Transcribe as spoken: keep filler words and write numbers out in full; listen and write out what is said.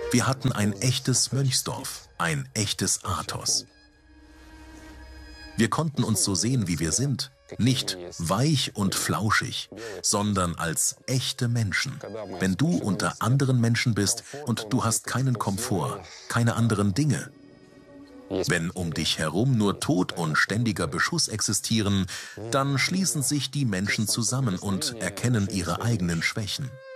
Wir hatten ein echtes Mönchsdorf, ein echtes Athos. Wir konnten uns so sehen, wie wir sind, nicht weich und flauschig, sondern als echte Menschen. Wenn du unter anderen Menschen bist und du hast keinen Komfort, keine anderen Dinge. Wenn um dich herum nur Tod und ständiger Beschuss existieren, dann schließen sich die Menschen zusammen und erkennen ihre eigenen Schwächen.